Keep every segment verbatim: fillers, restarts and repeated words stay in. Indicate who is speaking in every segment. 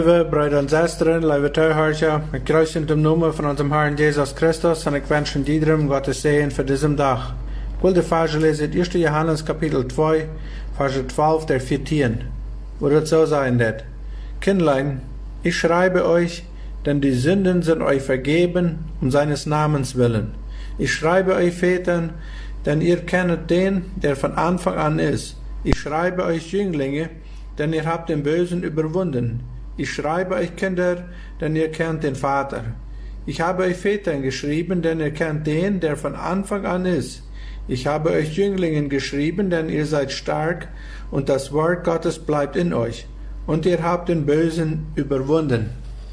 Speaker 1: Lieve Brüder und Schwestern, liebe Zuhörer, ich grüße in dem Namen von unserem Herrn Jesus Christus und ich wünsche jedem Gottes Segen für diesen Tag. Ich will die Verse lesen, erster Johannes Kapitel zwei, Verse zwölf der vierzehn, wo das so sein wird. Kindlein, ich schreibe euch, denn die Sünden sind euch vergeben, um seines Namens willen. Ich schreibe euch Vätern, denn ihr kennt den, der von Anfang an ist. Ich schreibe euch Jünglinge, denn ihr habt den Bösen überwunden. Ich schreibe euch Kinder, denn ihr kennt den Vater. Ich habe euch Vätern geschrieben, denn ihr kennt den, der von Anfang an ist. Ich habe euch Jünglingen geschrieben, denn ihr seid stark und das Wort Gottes bleibt in euch. Und ihr habt den Bösen überwunden.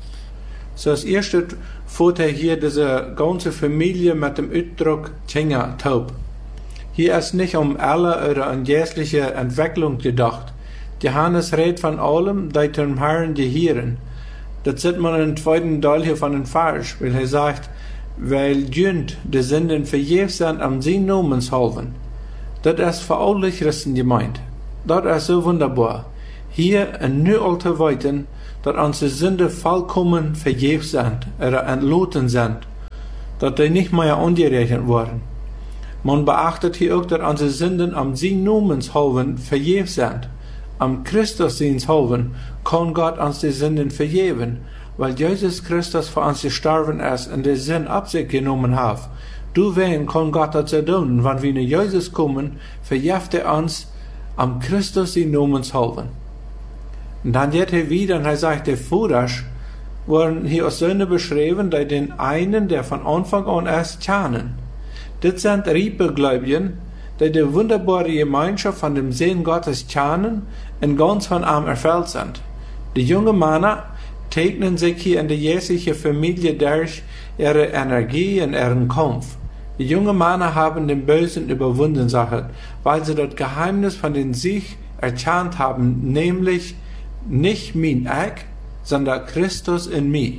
Speaker 1: So als erstes führt er hier diese ganze Familie mit dem Ausdruck Tjenga taub. Hier ist nicht um alle oder an jährliche Entwicklung gedacht. Johannes redet von allem, die dem Herrn gehören. Das sieht man im zweiten Teil hier von dem Vers, weil er sagt, weil Jünd die Sünden vergeben sind am sein Namens halben. Das ist für alle Christen gemeint. Das ist so wunderbar. Hier in nu alte Weiten, dass unsere Sünden vollkommen vergeben sind, oder entloten sind, dass die nicht mehr angerechnet wurden. Man beachtet hier auch, dass unsere Sünden am sein Namens halben vergeben sind. Am Christusdienst halben kann Gott uns die Sünden vergeben, weil Jesus Christus für uns gestorben ist und die Sinn ab sich genommen hat. Du wen kann Gott das so tun, wenn wir in Jesus kommen, vergibt er uns am Christusdienst Namens halben. Und dann geht er wieder und er sagt, der Fuhrers wurden hier als Söhne beschrieben, die den einen, der von Anfang an ist, kennen. Das sind Riepegläubigen, die die wunderbare Gemeinschaft von dem Segen Gottes kennen und ganz von ihm erfüllt sind. Die jungen Männer tegnen sich hier in der jährlichen Familie durch ihre Energie und ihren Kampf. Die jungen Männer haben den Bösen überwunden, sagt, weil sie das Geheimnis von den Sieg erkannt haben, nämlich nicht mein Ich, sondern Christus in mir.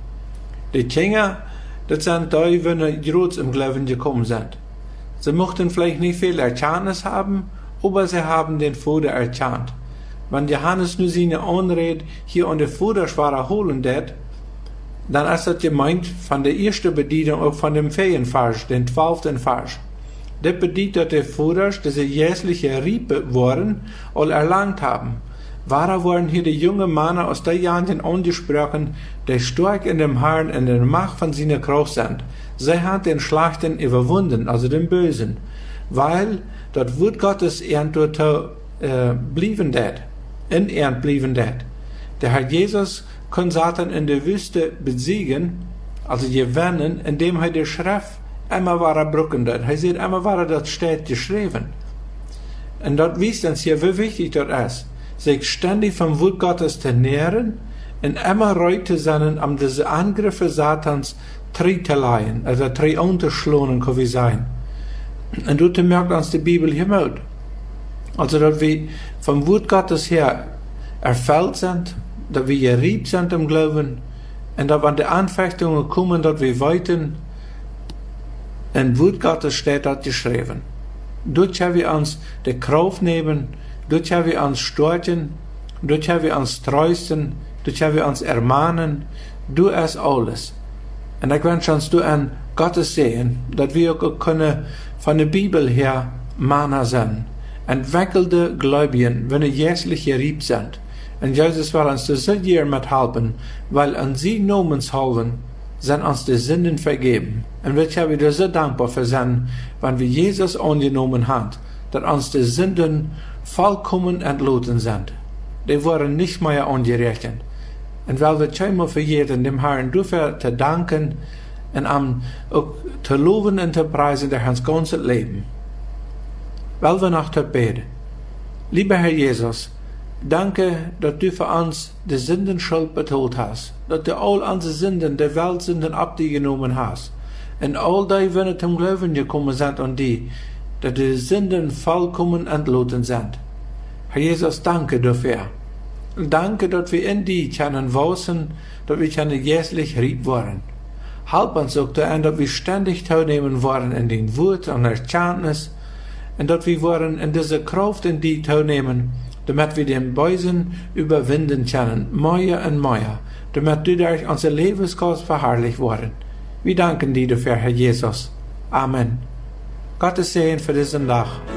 Speaker 1: Die Kinder, das sind die, die groß im Glauben gekommen sind. Sie mochten vielleicht nicht viel Erkenntnis haben, aber sie haben den Vater erkannt. Wenn Johannes nur seine Anrede hier an der Vaterschwere holen wird, dann ist das gemeint von der ersten Bedienung auch von dem Ferienvers, den zwölften Vers. Das bedeutet, dass die Vater, diese jährliche Riepe waren, all erlangt haben. Wahrer wurden hier die jungen Männer aus der Jahren angesprochen, die stark in dem Herrn in der Macht von seiner Kraft sind. Sie haben den Schlachten überwunden, also den Bösen, weil das Wort Gottes ernt äh, blieben det, in ernt blieben det. Der Herr Jesus kann Satan in der Wüste besiegen, also gewinnen, indem er die Schrift immer wahrer brücken hat. Er sieht immer wahrer, das steht geschrieben. Und das wisst uns hier, wie wichtig das ist, sich ständig vom Wort Gottes zu nähren und immer reut zu sein, um diese Angriffe Satans Tritteleien, also drei unterschlagen kann wir sein. Und dort merkt uns die Bibel hier mit. Also, dass wir vom Wort Gottes her erfüllt sind, dass wir geriebt sind im Glauben, und dass an die Anfechtungen kommen, dass wir weiten, im Wort Gottes steht das geschrieben. Dort haben wir uns die Kraft nehmen, dort haben wir uns stärken, dort haben wir uns trösten, dort haben wir uns ermahnen, du hast alles. Und ich wünsche uns du an Gottes Segen, dass wir auch können von der Bibel her Männer sein. Entwickelte Gläubigen, wenn sie jährlich gerieben sind. Und Jesus will uns das so hier mithelfen, weil an sie Namens halben, sind uns die Sünden vergeben. Und wir haben wieder so dankbar für sein, wenn wir Jesus angenommen haben, dass uns die Sünden vollkommen entloten sind. Die wurden nicht mehr angerechnet. Und weil wir zweimal für jeden dem Herrn dafür zu danken und am auch zu loben und zu preisen durch uns ganzes Leben. Weil wir noch zu beten. Lieber Herr Jesus, danke, dass du für uns die Sündenschuld betont hast, dass du all unsere Sünden, der Weltsünden abgenommen hast. Und all die, wenn zum Glauben gekommen sind an die, dass die Sünden vollkommen entloten sind. Herr Jesus, danke dafür. Danke, dass wir in die können wissen, dass wir können jährlich rieb waren. Halb uns auch daran, dass wir ständig teilnehmen wollen in den Wort und Erkenntnis, und dass wir wollen in diese Kraft in die teilnehmen, damit wir den Bösen überwinden können, mehr und mehr, damit du durch unser Lebenskurs verherrlicht worden. Wir danken dir dafür, Herr Jesus. Amen. Gottes Segen für diesen Tag.